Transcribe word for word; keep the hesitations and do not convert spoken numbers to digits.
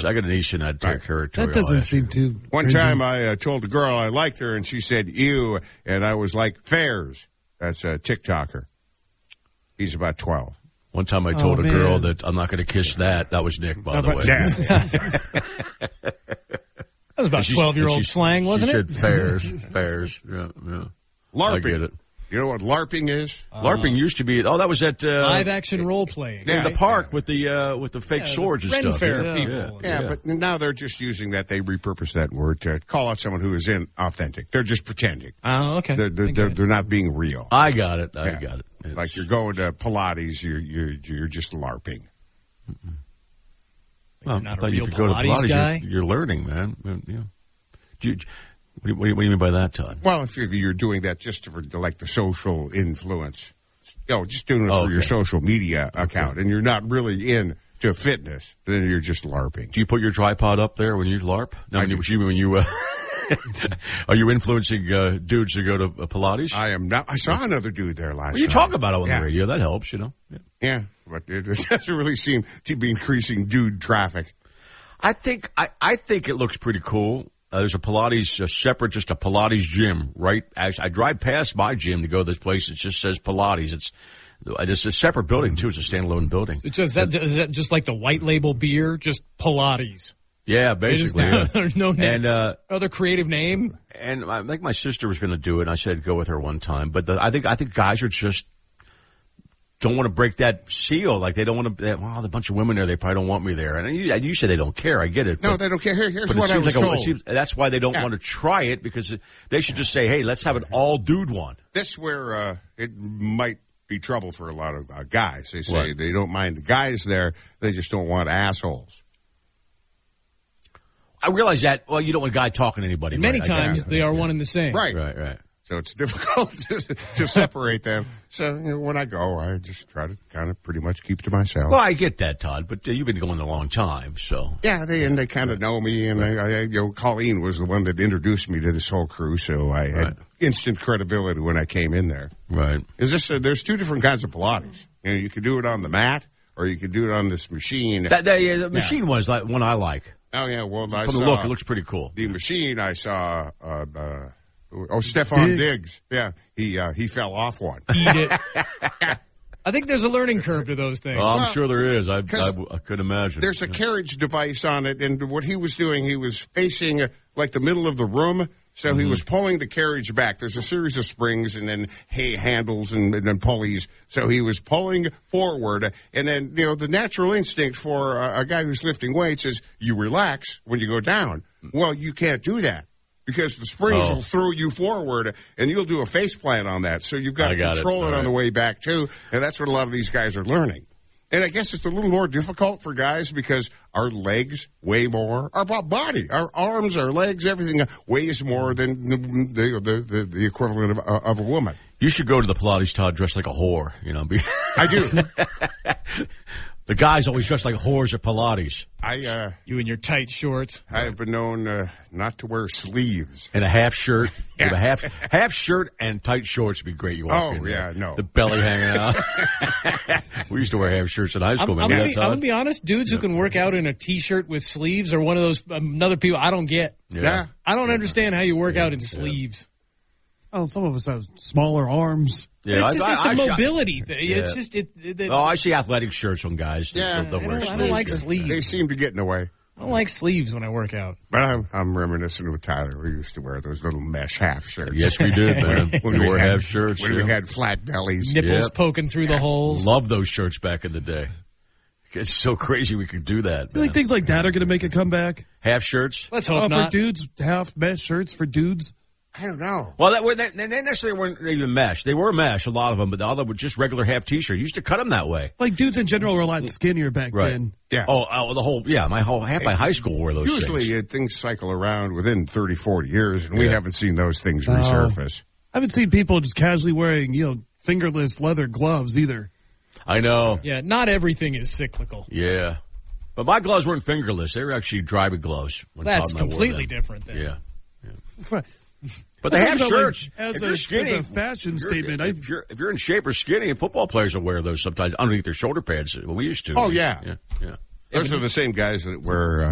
I got a niece in that Right. territory. That doesn't seem too. One crazy. time I uh, told a girl I liked her, and she said, ew, and I was like, fairs. That's a TikToker. He's about twelve. One time I told Oh, a man. girl that I'm not going to kiss that. That was Nick, by the way. Yeah. That was about She- twelve-year-old she- slang, wasn't she it? said fairs, fairs. Yeah, yeah. LARPing. I get it. You know what LARPing is? LARPing used to be. Oh, that was at uh, Live-action role-playing. Yeah. in the park with the uh, with the fake Yeah, swords and Ren stuff. Fair yeah. people. Yeah. Yeah, but now they're just using that. They repurpose that word to call out someone who is inauthentic. They're just pretending. Oh, okay. They're, they're, I they're, get it. they're not being real. I got it. I Yeah. got it. It's, Like you're going to Pilates, you're you're you're just LARPing. well, not I a thought you real could go to Pilates Pilates. guy? You're, you're learning, man. Yeah. Do you, what, do you, what do you mean by that, Todd? Well, if you're doing that just for like the social influence, you know, just doing it Oh, for your okay. social media account, and you're not really in to fitness, then you're just LARPing. Do you put your tripod up there when you LARP? No, I when you, do. when you uh, are you influencing uh, dudes to go to uh, Pilates? I am not. I saw another dude there last well, you night. talk about it on Yeah. the radio. That helps, you know. Yeah. Yeah, but it, it doesn't really seem to be increasing dude traffic. I think I, I think it looks pretty cool. Uh, there's a Pilates, a separate, just a Pilates gym, right? As I drive past my gym to go to this place, it just says Pilates. It's it's a separate building too. It's a standalone building. It's just, is, that, is that just like the white label beer? Just Pilates. Yeah, They just- basically. yeah. There's no name. And uh, other creative name? and I think my sister was going to do it. And I said go with her one time, but the, I think I think guys are just don't want to break that seal. Like they don't want to. They, well, there's a bunch of women there. They probably don't want me there. And you, you say they don't care. I get it. No, but, they don't care. Here, here's but it what I seems was like a, told. it seems, that's why they don't Yeah. want to try it, because they should just say, hey, let's have an all dude one. This where uh, it might be trouble for a lot of uh, guys. They say What? they don't mind the guys there. They just don't want assholes. I realize that. Well, you don't want a guy talking to anybody. Many right? I times get it. they are one and the same. Right. Right, right. So it's difficult to, to separate them. So you know, when I go, I just try to kind of pretty much keep to myself. Well, I get that, Todd, but uh, you've been going a long time, so. Yeah, they and they kind of know me, and I, I, you know, Colleen was the one that introduced me to this whole crew, so I had Right. instant credibility when I came in there. Right. Is this? Uh, there's two different kinds of Pilates. You know, you can do it on the mat, or you can do it on this machine. That, that yeah, the machine one is like one I like. Oh yeah, well I From saw the look, it looks pretty cool. the machine. I saw. Uh, uh, oh, Stefan Diggs. Diggs. Yeah, he uh, he fell off one. Eat it. I think there's a learning curve to those things. Oh, I'm Well, sure there is. I, I, 'cause I could imagine. There's a carriage device on it, and what he was doing, he was facing uh, like the middle of the room, so Mm-hmm. he was pulling the carriage back. There's a series of springs and then hay handles and, and then pulleys, so he was pulling forward. And then, you know, the natural instinct for a, a guy who's lifting weights is you relax when you go down. Well, you can't do that, because the springs Oh. will throw you forward, and you'll do a face plant on that. So you've got I to got it. control it, All on right. the way back, too. And that's what a lot of these guys are learning. And I guess it's a little more difficult for guys because our legs weigh more. Our bo- body, our arms, our legs, everything weighs more than the, the, the, the equivalent of, uh, of a woman. You should go to the Pilates, Todd, dressed like a whore. You know, be, I do. the guys always dress like whores at Pilates. I uh, You and your tight shorts. I have been known uh, not to wear sleeves. And a half shirt. Yeah. With a half half shirt and tight shorts would be great. You walk Oh, in there. yeah, no. The belly hanging out. We used to wear half shirts in high I'm, school. I'm, Remember gonna that, be, I'm Todd? gonna be honest. Dudes who can work out in a t-shirt with sleeves are one of those um, other people I don't get. Yeah. I don't understand how you work out in sleeves. Oh, some of us have smaller arms. Yeah, it's I- just I- it's a I- I- mobility thing. It's Yeah. just it. it, it Oh, I see athletic shirts on guys. Yeah. They'll- they'll I wear don't, I don't sleeves. like They sleeves. seem to get in the way. I don't like sleeves when I work out. But I'm, I'm reminiscent with Tyler. We used to wear those little mesh half shirts. Yes, we did, man. When we we wore had- half shirts. When yeah. we had flat bellies. Nipples Yep. poking through the holes. Love those shirts back in the day. It's so crazy we could do that. I Man. think things like that are going to make a comeback. Half shirts. Let's hope Uh, not. for dudes, half mesh shirts for dudes. I don't know. Well, that, were- they, they necessarily weren't even mesh. They were mesh, a lot of them, but the other were just regular half T-shirt. You used to cut them that way. Like dudes in general were a lot skinnier back Right. then. Yeah. Oh, oh, the whole, yeah, my whole, half my high school wore those Usually things. uh, things cycle around within thirty, forty years, and we Yeah. haven't seen those things No. resurface. I haven't seen people just casually wearing, you know, fingerless leather gloves either. I know. Yeah, not everything is cyclical. Yeah. But my gloves weren't fingerless. They were actually driving gloves. when That's Todd and I wore completely them. different then. Yeah. But they I'm have talking about, like, shirts. as if a- you're skinny, as a fashion if you're- statement, I- If you're, if you're in shape or skinny, football players will wear those sometimes underneath their shoulder pads. Well, we used to. Oh, yeah. Yeah. yeah. Those are the same guys that wear uh,